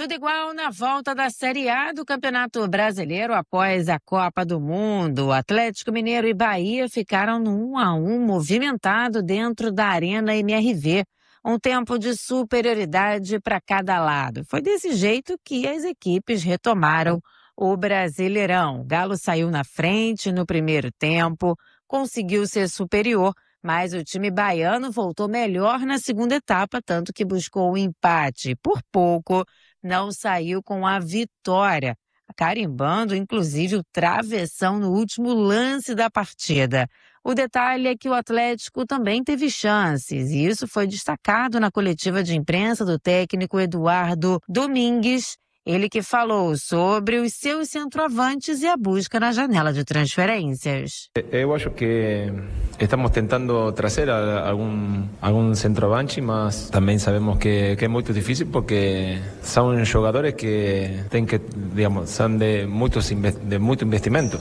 Tudo igual na volta da Série A do Campeonato Brasileiro após a Copa do Mundo. Atlético Mineiro e Bahia ficaram no um a um movimentado dentro da Arena M R V. Um tempo de superioridade para cada lado. Foi desse jeito que as equipes retomaram o Brasileirão. O Galo saiu na frente no primeiro tempo, conseguiu ser superior, mas o time baiano voltou melhor na segunda etapa, tanto que buscou o empate. Por pouco, não saiu com a vitória, carimbando inclusive o travessão no último lance da partida. O detalhe é que o Atlético também teve chances, e isso foi destacado na coletiva de imprensa do técnico Eduardo Domingues, ele que falou sobre os seus centroavantes e a busca na janela de transferências. Eu acho que estamos tentando trazer algum, algum centroavante, mas também sabemos que, que é muito difícil porque são jogadores que têm que, digamos, são de, muitos, de muito investimento.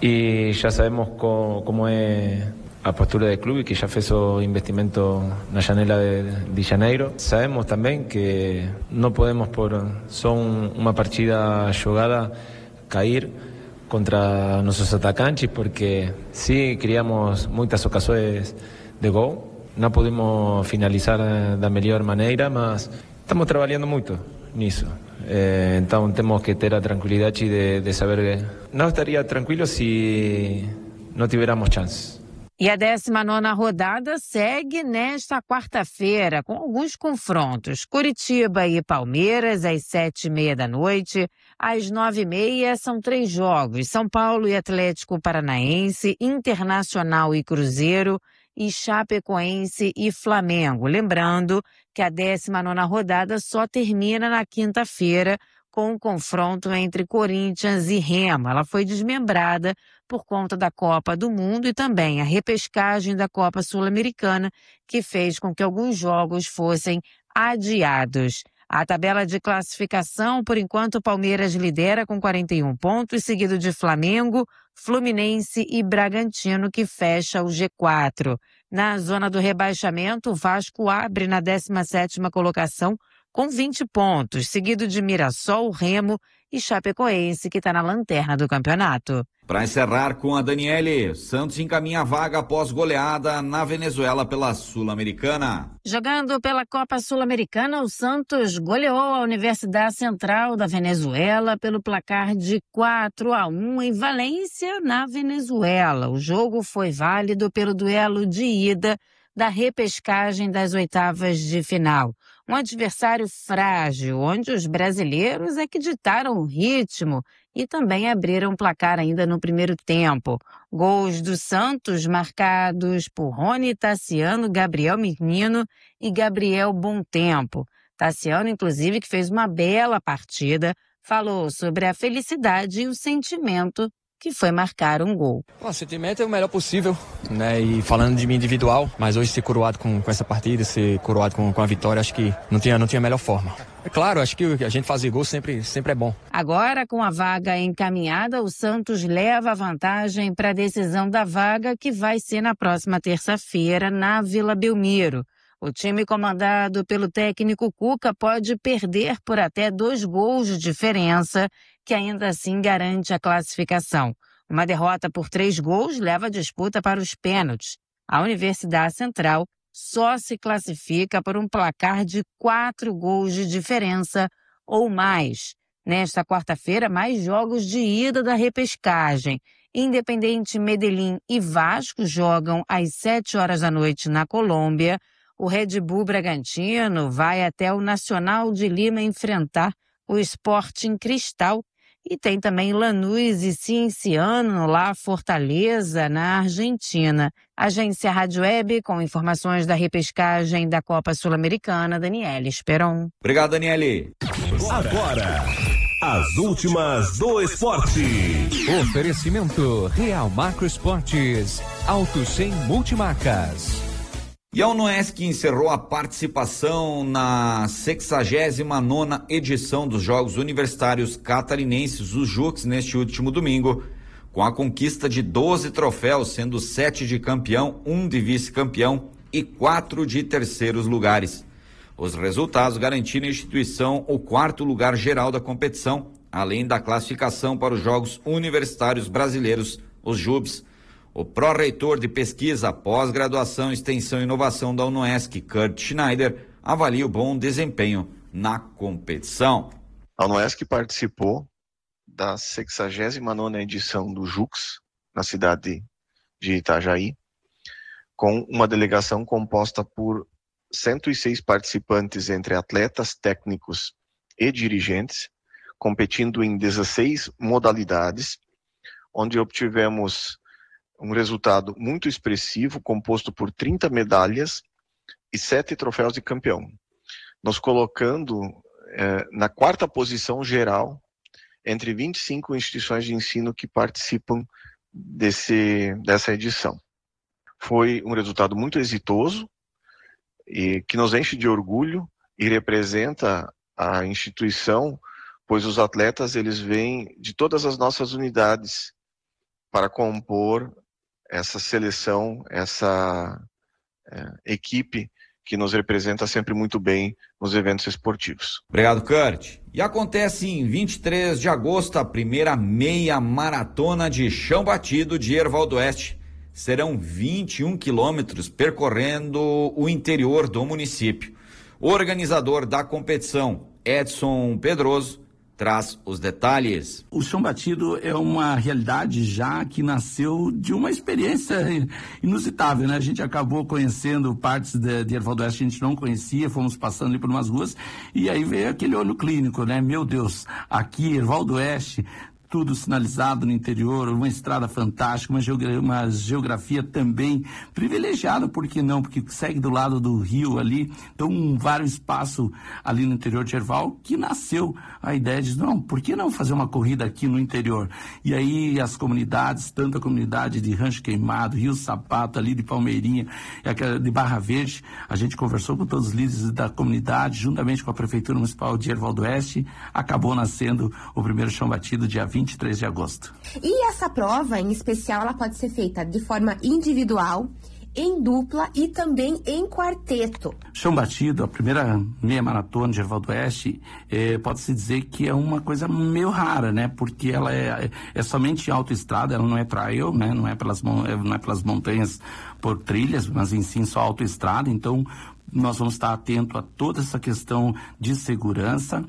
E já sabemos co, como é a postura do clube, que já fez o investimento na janela de, de janeiro. Sabemos também que não podemos, por só uma partida jogada, cair contra nossos atacantes, porque sim, criamos muitas ocasiões de gol, não podemos finalizar da melhor maneira, mas estamos trabalhando muito nisso. Eh, então temos que ter a tranquilidade de, de saber que não estaria tranquilo se não tivéssemos chances. E a décima nona rodada segue nesta quarta-feira, com alguns confrontos. Curitiba e Palmeiras, às sete e meia da noite. Às nove e meia são três jogos. São Paulo e Atlético Paranaense, Internacional e Cruzeiro, e Chapecoense e Flamengo. Lembrando que a décima nona rodada só termina na quinta-feira, com o confronto entre Corinthians e Remo. Ela foi desmembrada por conta da Copa do Mundo e também a repescagem da Copa Sul-Americana, que fez com que alguns jogos fossem adiados. A tabela de classificação, por enquanto, o Palmeiras lidera com quarenta e um pontos, seguido de Flamengo, Fluminense e Bragantino, que fecha o G quatro. Na zona do rebaixamento, o Vasco abre na décima sétima colocação, com vinte pontos, seguido de Mirassol, Remo e Chapecoense, que está na lanterna do campeonato. Para encerrar com a Daniele, Santos encaminha a vaga após goleada na Venezuela pela Sul-Americana. Jogando pela Copa Sul-Americana, o Santos goleou a Universidade Central da Venezuela pelo placar de quatro a um em Valência, na Venezuela. O jogo foi válido pelo duelo de ida da repescagem das oitavas de final. Um adversário frágil, onde os brasileiros é que ditaram o ritmo e também abriram o placar ainda no primeiro tempo. Gols do Santos marcados por Rony Tassiano, Gabriel Menino e Gabriel Bom Tempo. Tassiano, inclusive, que fez uma bela partida, falou sobre a felicidade e o sentimento que foi marcar um gol. O sentimento é o melhor possível, né? E falando de mim individual, mas hoje ser coroado com, com essa partida, ser coroado com, com a vitória, acho que não tinha, não tinha a melhor forma. É claro, acho que a gente fazer gol sempre, sempre é bom. Agora, com a vaga encaminhada, o Santos leva a vantagem para a decisão da vaga, que vai ser na próxima terça-feira, na Vila Belmiro. O time comandado pelo técnico Cuca pode perder por até dois gols de diferença, que ainda assim garante a classificação. Uma derrota por três gols leva a disputa para os pênaltis. A Universidade Central só se classifica por um placar de quatro gols de diferença ou mais. Nesta quarta-feira, mais jogos de ida da repescagem. Independente Medellín e Vasco jogam às sete horas da noite na Colômbia. O Red Bull Bragantino vai até o Nacional de Lima enfrentar o Sporting Cristal. E tem também Lanús e Cienciano lá, Fortaleza, na Argentina. Agência Rádio Web, com informações da repescagem da Copa Sul-Americana, Daniele Esperon. Obrigado, Daniele. Agora, as últimas do esporte. Oferecimento Real Macro Esportes, Auto Sem Multimarcas. E a Unoesc encerrou a participação na sexagésima nona edição dos Jogos Universitários Catarinenses, os Jux, neste último domingo, com a conquista de doze troféus, sendo sete de campeão, um de vice-campeão e quatro de terceiros lugares. Os resultados garantiram à instituição o quarto lugar geral da competição, além da classificação para os Jogos Universitários Brasileiros, os JUBs. O pró-reitor de Pesquisa, Pós-Graduação, Extensão e Inovação da UNOESC, Kurt Schneider, avalia o bom desempenho na competição. A UNOESC participou da sexagésima nona edição do JUX, na cidade de Itajaí, com uma delegação composta por cento e seis participantes entre atletas, técnicos e dirigentes, competindo em dezesseis modalidades, onde obtivemos um resultado muito expressivo, composto por trinta medalhas e sete troféus de campeão, nos colocando eh, na quarta posição geral entre vinte e cinco instituições de ensino que participam desse, dessa edição. Foi um resultado muito exitoso e que nos enche de orgulho e representa a instituição, pois os atletas eles vêm de todas as nossas unidades para compor essa seleção, essa é, equipe que nos representa sempre muito bem nos eventos esportivos. Obrigado, Kurt. E acontece em vinte e três de agosto a primeira meia maratona de chão batido de Erval do Oeste. Serão vinte e um quilômetros percorrendo o interior do município. O organizador da competição, Edson Pedroso, traz os detalhes. O chão batido é uma realidade já que nasceu de uma experiência inusitável, né? A gente acabou conhecendo partes de, de Erval do Oeste que a gente não conhecia, fomos passando ali por umas ruas e aí veio aquele olho clínico, né? Meu Deus, aqui Erval do Oeste, tudo sinalizado no interior, uma estrada fantástica, uma, geogra- uma geografia também privilegiada, por que não? Porque segue do lado do rio ali, então um vários espaço ali no interior de Erval, que nasceu a ideia de, não, por que não fazer uma corrida aqui no interior? E aí as comunidades, tanto a comunidade de Rancho Queimado, Rio Sapato, ali de Palmeirinha, de Barra Verde, a gente conversou com todos os líderes da comunidade, juntamente com a Prefeitura Municipal de Erval do Oeste, acabou nascendo o primeiro chão batido dia vinte e três de agosto. E essa prova, em especial, ela pode ser feita de forma individual, em dupla e também em quarteto. Chão batido, a primeira meia maratona de Erval do Oeste, é, pode-se dizer que é uma coisa meio rara, né? Porque ela é, é somente autoestrada, ela não é trail, né? Não é pelas, não é pelas montanhas por trilhas, mas em sim só autoestrada, então nós vamos estar atentos a toda essa questão de segurança.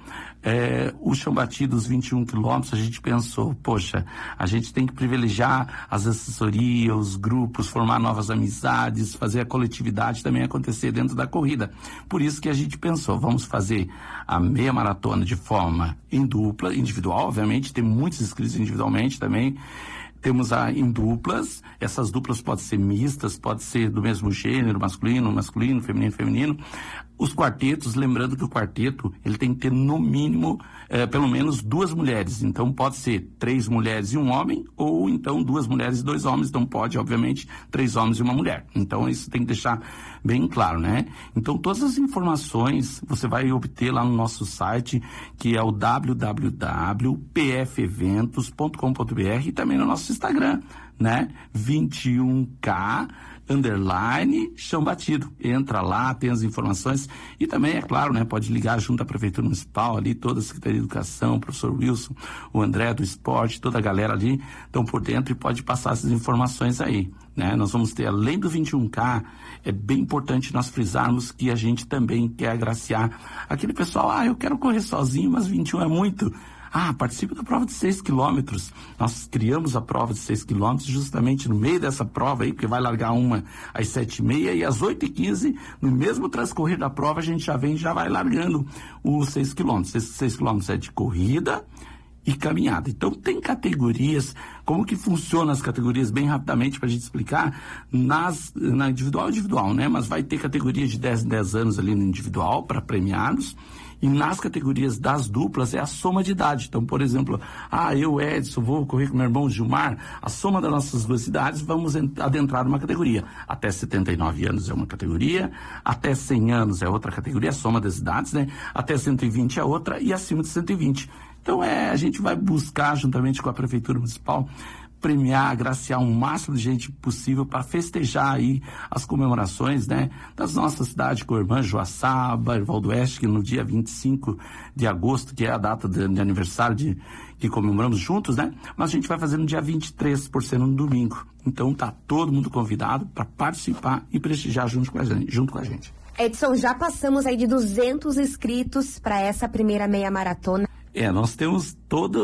É, o chão batido, os vinte e um quilômetros, a gente pensou, poxa, a gente tem que privilegiar as assessorias, os grupos, formar novas amizades, fazer a coletividade também acontecer dentro da corrida. Por isso que a gente pensou, vamos fazer a meia maratona de forma em dupla, individual, obviamente, tem muitos inscritos individualmente também. Temos a, em duplas, essas duplas podem ser mistas, pode ser do mesmo gênero, masculino, masculino, feminino, feminino. Os quartetos, lembrando que o quarteto, ele tem que ter no mínimo, eh, pelo menos duas mulheres. Então pode ser três mulheres e um homem, ou então duas mulheres e dois homens. Então pode, obviamente, três homens e uma mulher. Então isso tem que deixar bem claro, né? Então todas as informações você vai obter lá no nosso site, que é o w w w ponto p f eventos ponto com ponto b r, e também no nosso Instagram, né? vinte e um K underline chão batido. Entra lá, tem as informações e também, é claro, né, pode ligar junto à Prefeitura Municipal ali, toda a Secretaria de Educação, o professor Wilson, o André do Esporte, toda a galera ali estão por dentro e pode passar essas informações aí, né? Nós vamos ter, além do vinte e um K, é bem importante nós frisarmos que a gente também quer agraciar aquele pessoal, ah, eu quero correr sozinho, mas vinte e um é muito. Ah, participe da prova de seis quilômetros. Nós criamos a prova de seis quilômetros justamente no meio dessa prova aí, porque vai largar uma às sete e meia e às oito e quinze, no mesmo transcorrer da prova, a gente já vem e já vai largando os seis quilômetros. Esses seis quilômetros é de corrida e caminhada. Então tem categorias, como que funcionam as categorias bem rapidamente para a gente explicar, nas, na individual individual, né? Mas vai ter categorias de dez em dez anos ali no individual para premiados. E nas categorias das duplas é a soma de idade. Então, por exemplo, ah, eu, Edson, vou correr com meu irmão Gilmar, a soma das nossas duas idades, vamos adentrar uma categoria. Até setenta e nove anos é uma categoria, até cem anos é outra categoria, a soma das idades, né? Até cento e vinte é outra e acima de cento e vinte. Então, é, a gente vai buscar, juntamente com a Prefeitura Municipal, premiar, agraciar o máximo de gente possível para festejar aí as comemorações, né, das nossas cidades com a irmã Joaçaba, Erval do Oeste, que no dia vinte e cinco de agosto, que é a data de, de aniversário de, que comemoramos juntos, né, mas a gente vai fazer no dia vinte e três, por ser no domingo. Então tá todo mundo convidado para participar e prestigiar junto com a gente. Junto com a gente. Edson, já passamos aí de duzentos inscritos para essa primeira meia maratona. É, nós temos toda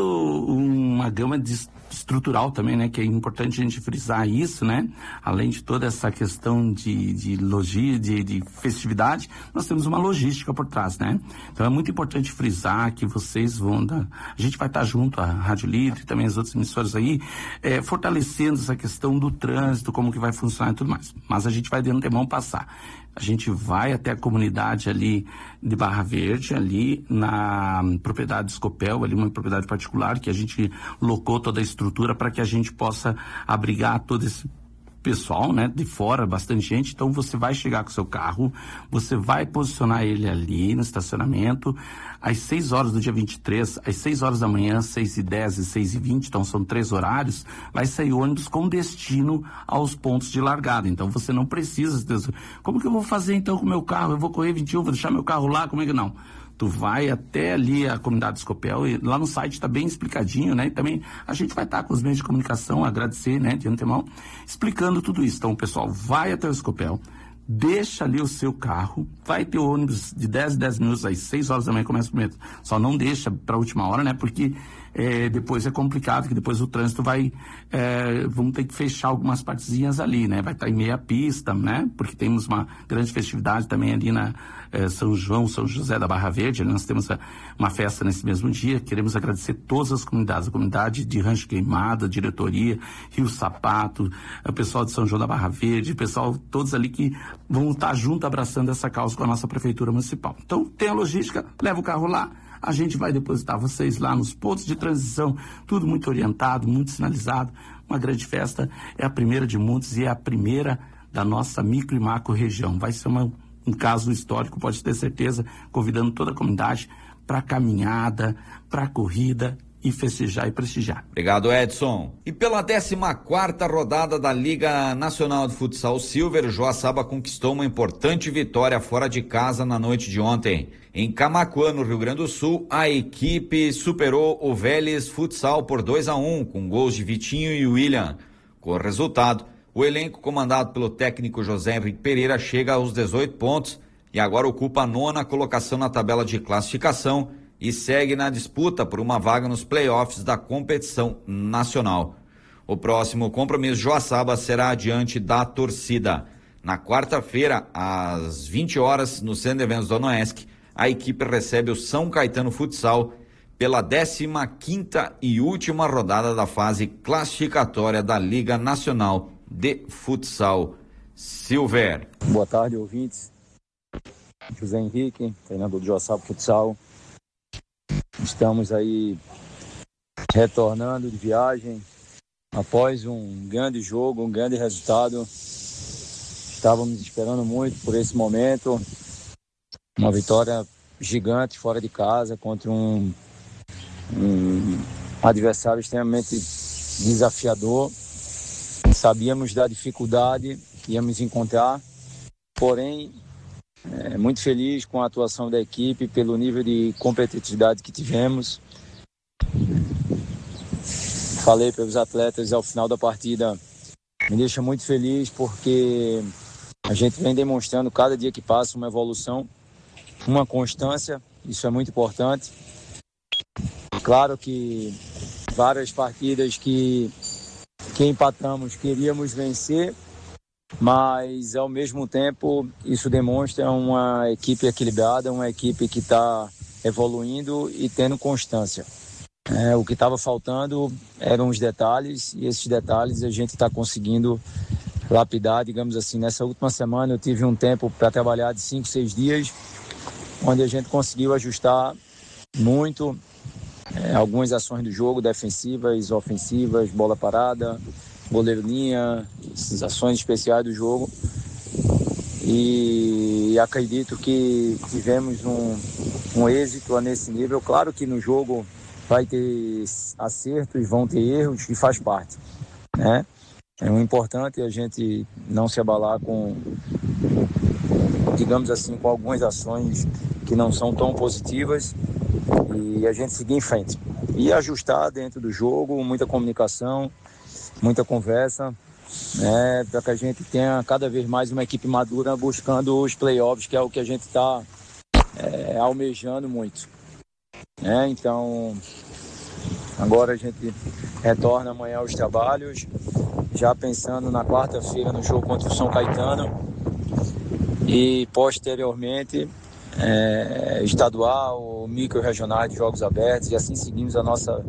uma gama de estrutural também, né, que é importante a gente frisar isso, né, além de toda essa questão de, de logística, de, de festividade, nós temos uma logística por trás, né, então é muito importante frisar que vocês vão dar, a gente vai estar junto, a Rádio Líder e também as outras emissoras aí, é, fortalecendo essa questão do trânsito, como que vai funcionar e tudo mais, mas a gente vai de antemão passar. A gente vai até a comunidade ali de Barra Verde, ali na propriedade Escopel, ali uma propriedade particular, que a gente locou toda a estrutura para que a gente possa abrigar todo esse pessoal, né, de fora, bastante gente. Então você vai chegar com o seu carro, você vai posicionar ele ali no estacionamento, às seis horas do dia vinte e três, às seis horas da manhã, seis e dez e seis e vinte, então são três horários, vai sair ônibus com destino aos pontos de largada. Então você não precisa, como que eu vou fazer então com o meu carro? Eu vou correr vinte e um, vou deixar meu carro lá, como é que não? Tu vai até ali a comunidade Escopel e lá no site está bem explicadinho, né? E também a gente vai estar com os meios de comunicação, agradecer, né, de antemão, explicando tudo isso. Então, pessoal, vai até o Escopel, deixa ali o seu carro, vai ter ônibus de dez em dez minutos, às seis horas da manhã começa o primeiro. Só não deixa para a última hora, né? Porque é, depois é complicado, que depois o trânsito vai, é, vamos ter que fechar algumas partezinhas ali, né? Vai estar em meia pista, né? Porque temos uma grande festividade também ali na é, São João, São José da Barra Verde, nós temos a, uma festa nesse mesmo dia. Queremos agradecer todas as comunidades, a comunidade de Rancho Queimado, a diretoria, Rio Sapato, o pessoal de São João da Barra Verde, o pessoal, todos ali que vão estar junto abraçando essa causa com a nossa prefeitura municipal. Então, tem a logística, leva o carro lá, a gente vai depositar vocês lá nos pontos de transição, tudo muito orientado, muito sinalizado, uma grande festa, é a primeira de muitos e é a primeira da nossa micro e macro região. Vai ser uma, um caso histórico, pode ter certeza, convidando toda a comunidade para a caminhada, para a corrida e festejar e prestigiar. Obrigado, Edson. E pela décima quarta rodada da Liga Nacional de Futsal Silver, Joaçaba conquistou uma importante vitória fora de casa na noite de ontem. Em Camaquã, no Rio Grande do Sul, a equipe superou o Vélez Futsal por dois a um, com gols de Vitinho e William. Com o resultado, o elenco comandado pelo técnico José Henrique Pereira chega aos dezoito pontos e agora ocupa a nona colocação na tabela de classificação e segue na disputa por uma vaga nos playoffs da competição nacional. O próximo compromisso de Joaçaba será diante da torcida. Na quarta-feira, às vinte horas, no Centro de Eventos do Onoesc, a equipe recebe o São Caetano Futsal pela décima quinta e última rodada da fase classificatória da Liga Nacional de Futsal Silver. Boa tarde, ouvintes. José Henrique, treinador do Joaçaba Futsal. Estamos aí retornando de viagem após um grande jogo, um grande resultado. Estávamos esperando muito por esse momento. Uma vitória gigante fora de casa contra um, um adversário extremamente desafiador. Sabíamos da dificuldade que íamos encontrar, porém, é, muito feliz com a atuação da equipe, pelo nível de competitividade que tivemos. Falei para os atletas ao final da partida, me deixa muito feliz porque a gente vem demonstrando cada dia que passa uma evolução, uma constância, isso é muito importante. Claro que várias partidas que, que empatamos queríamos vencer, mas ao mesmo tempo isso demonstra uma equipe equilibrada, uma equipe que está evoluindo e tendo constância. É, o que estava faltando eram os detalhes, e esses detalhes a gente está conseguindo lapidar, digamos assim. Nessa última semana eu tive um tempo para trabalhar de cinco, seis dias, onde a gente conseguiu ajustar muito é, algumas ações do jogo, defensivas, ofensivas, bola parada, goleiro linha, essas ações especiais do jogo. E acredito que tivemos um, um êxito nesse nível. Claro que no jogo vai ter acertos, vão ter erros, e faz parte. né? É um importante a gente não se abalar com, digamos assim, com algumas ações que não são tão positivas e a gente seguir em frente. E ajustar dentro do jogo, muita comunicação, muita conversa, né, para que a gente tenha cada vez mais uma equipe madura buscando os playoffs, que é o que a gente está é, almejando muito. Né? Então, agora a gente retorna amanhã aos trabalhos, já pensando na quarta-feira no jogo contra o São Caetano e posteriormente é, estadual, micro-regionais de jogos abertos, e assim seguimos a nossa,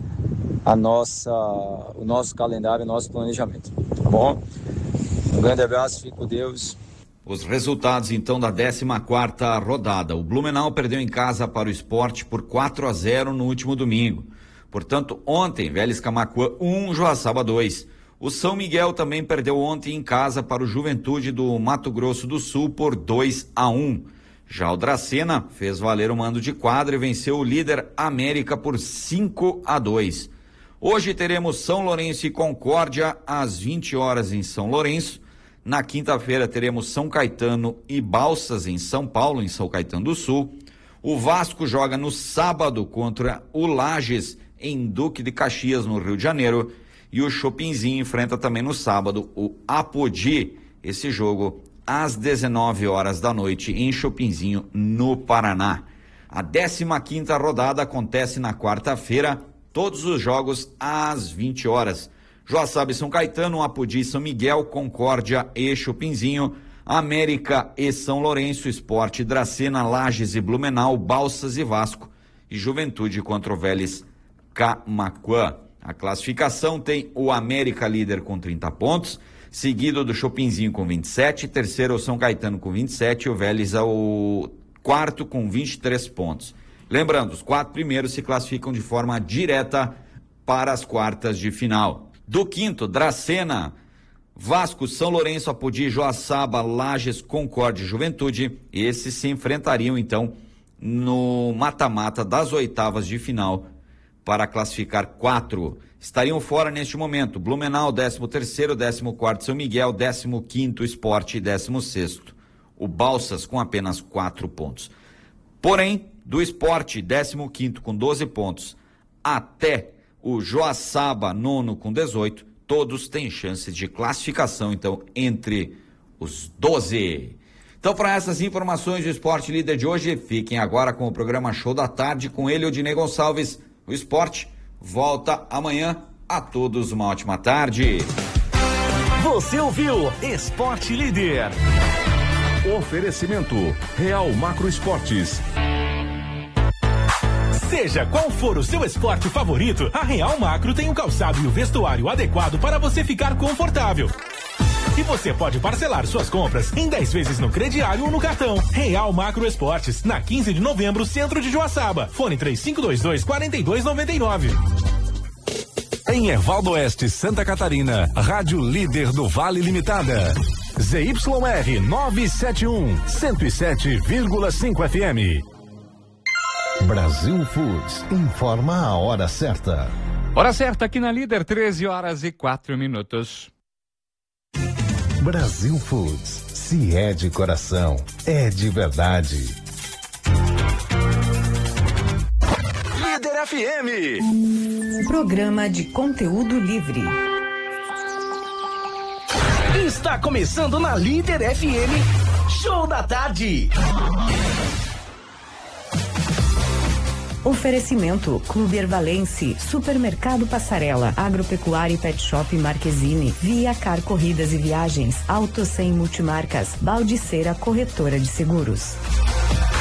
a nossa, o nosso calendário, o nosso planejamento. Tá bom? Um grande abraço, fique com Deus. Os resultados então da décima quarta rodada. O Blumenau perdeu em casa para o Sport por quatro a zero no último domingo. Portanto, ontem, Vélez Camaquã um, Joaçaba dois. O São Miguel também perdeu ontem em casa para o Juventude do Mato Grosso do Sul por dois a um. Já o Dracena fez valer o mando de quadra e venceu o líder América por cinco a dois. Hoje teremos São Lourenço e Concórdia às vinte horas em São Lourenço. Na quinta-feira teremos São Caetano e Balsas em São Paulo, em São Caetano do Sul. O Vasco joga no sábado contra o Lages em Duque de Caxias, no Rio de Janeiro. E o Chopinzinho enfrenta também no sábado o Apodi. Esse jogo às dezenove horas da noite em Chopinzinho, no Paraná. A décima quinta rodada acontece na quarta-feira, todos os jogos às vinte horas. Joaçaba e São Caetano, Apodi e São Miguel, Concórdia e Chopinzinho, América e São Lourenço, Sport, Dracena, Lages e Blumenau, Balsas e Vasco, e Juventude contra o Vélez Camaquã. A classificação tem o América líder com trinta pontos, seguido do Chopinzinho com vinte e sete, terceiro o São Caetano com vinte e sete e o Vélez é o quarto com vinte e três pontos. Lembrando, os quatro primeiros se classificam de forma direta para as quartas de final. Do quinto, Dracena, Vasco, São Lourenço, Apodi, Joaçaba, Lages, Concórdia e Juventude. Esses se enfrentariam então no mata-mata das oitavas de final para classificar quatro. Estariam fora neste momento Blumenau, décimo terceiro, décimo quarto São Miguel, décimo quinto Sport e décimo sexto o Balsas com apenas quatro pontos. Porém, do Sport, décimo quinto com doze pontos, até o Joaçaba, nono com dezoito, todos têm chances de classificação, então, entre os doze. Então, para essas informações do Esporte Líder de hoje, fiquem agora com o programa Show da Tarde, com ele, Odinei Gonçalves. O esporte volta amanhã. A todos uma ótima tarde. Você ouviu Esporte Líder. Oferecimento Real Macro Esportes. Seja qual for o seu esporte favorito, a Real Macro tem o calçado e o vestuário adequado para você ficar confortável. E você pode parcelar suas compras em dez vezes no crediário ou no cartão. Real Macro Esportes, na quinze de novembro, centro de Joaçaba. Fone três cinco dois dois, quatro dois nove nove. Em Ervaldo Oeste, Santa Catarina, Rádio Líder do Vale Limitada. Z Y R novecentos e setenta e um, cento e sete vírgula cinco F M. Brasil Foods informa a hora certa. Hora certa aqui na Líder, treze horas e quatro minutos. Brasil Foods, se é de coração, é de verdade. Líder F M. Programa de conteúdo livre. Está começando na Líder F M, Show da Tarde. Oferecimento Clube Ervalense, Supermercado Passarela, Agropecuária e Pet Shop Marquezine, Via Car Corridas e Viagens, Auto cem Multimarcas, Baldiceira Corretora de Seguros.